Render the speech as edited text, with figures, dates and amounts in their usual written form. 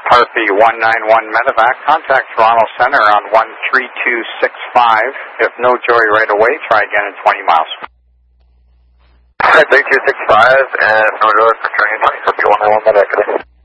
Harpy 191 Medevac, contact Toronto Center on 13265. If no joy right away, try again in 20 miles. Alright, 3265, and no joy for turning 20, Harpy 191 Medevac.